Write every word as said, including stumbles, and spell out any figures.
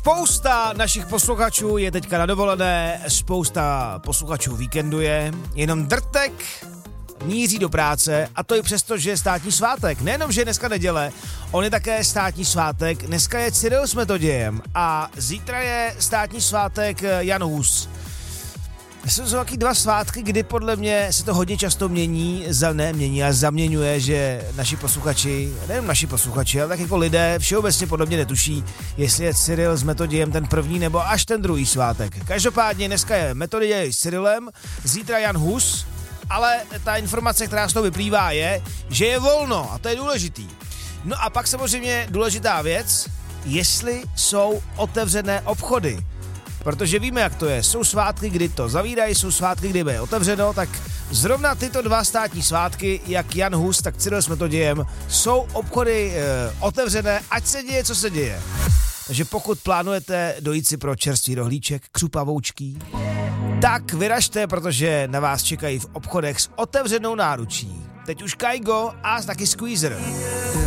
Spousta našich posluchačů je teďka na dovolené, spousta posluchačů víkenduje, jenom drtek míří do práce a to i přesto, že je státní svátek. Nejenom, že je dneska neděle, on je také státní svátek, dneska je Cyril s Metodějem a zítra je státní svátek Jan Hus. Jsou to taky dva svátky, kdy podle mě se to hodně často mění, za ne mění, ale zaměňuje, že naši posluchači, nejen naši posluchači, ale tak jako lidé všeobecně podle mě netuší, jestli je Cyril s Metodějem ten první nebo až ten druhý svátek. Každopádně dneska je Metoděj s Cyrilem, zítra Jan Hus, ale ta informace, která z toho vyplývá, je, že je volno a to je důležitý. No a pak samozřejmě důležitá věc, jestli jsou otevřené obchody. Protože víme, jak to je. Jsou svátky, kdy to zavírají, jsou svátky, kdy je otevřeno, tak zrovna tyto dva státní svátky, jak Jan Hus, tak Cyril s Metodějem, jsou obchody e, otevřené, ať se děje, co se děje. Takže pokud plánujete dojít si pro čerstvý rohlíček, křupavoučký, tak vyražte, protože na vás čekají v obchodech s otevřenou náručí. Teď už Kaigo a taky Squeezer.